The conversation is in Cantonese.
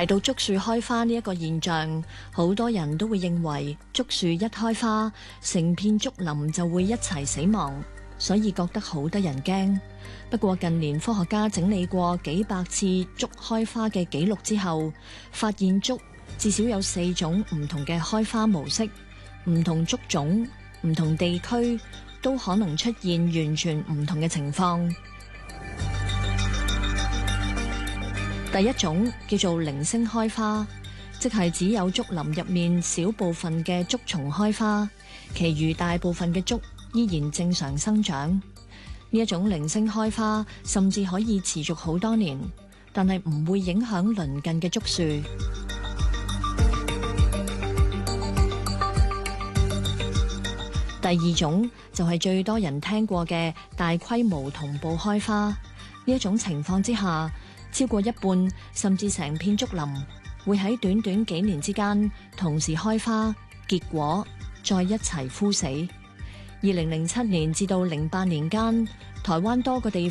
提到竹樹開花呢一個現象，好多人都會認為竹樹一開花，成片竹林就會一齊死亡，所以覺得好得人驚。不過近年科學家整理過幾百次竹開花嘅記錄之後，發現竹至少有4種唔同嘅開花模式，唔同竹種、唔同地區都可能出現完全唔同嘅情況。第一種叫做零星開花，即係只有竹林入面小部分嘅竹叢開花，其餘大部分嘅竹依然正常生長。呢一種零星開花甚至可以持續好多年，但係唔會影響鄰近嘅竹樹。第二種就係最多人聽過嘅大規模同步開花。呢一種情況之下，超過一半甚至成片竹林會喺短短幾年之間同時開花結果，再一齊枯死。2007年至到08年間，台灣多個地